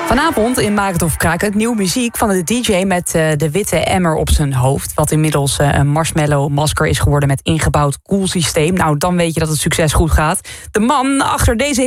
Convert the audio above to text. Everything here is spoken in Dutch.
Vanavond in Maak het of Kraak het nieuwe muziek van de DJ met de witte emmer op zijn hoofd. Wat inmiddels een marshmallow masker is geworden met ingebouwd koelsysteem. Nou, dan weet je dat het succes goed gaat. De man achter deze